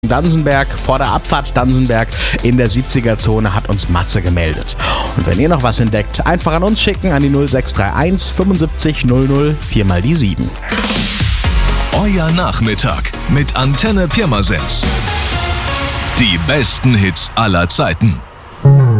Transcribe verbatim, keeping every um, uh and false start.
Dansenberg, vor der Abfahrt Dansenberg in der siebziger-Zone hat uns Matze gemeldet. Und wenn ihr noch was entdeckt, einfach an uns schicken an die null sechs drei eins fünfundsiebzig null null vier mal die sieben. Euer Nachmittag mit Antenne Pirmasens. Die besten Hits aller Zeiten.